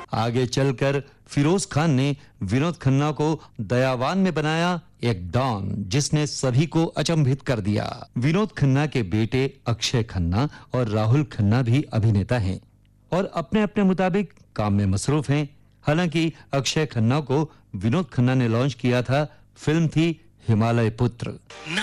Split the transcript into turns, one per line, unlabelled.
आगे चलकर फिरोज खान ने विनोद खन्ना को दयावान में बनाया एक डॉन जिसने सभी को अचंभित कर दिया। विनोद खन्ना के बेटे अक्षय खन्ना और राहुल खन्ना भी अभिनेता हैं और अपने अपने मुताबिक काम में मसरूफ हैं। हालांकि अक्षय खन्ना को विनोद खन्ना ने लॉन्च किया था, फिल्म थी हिमालय पुत्र।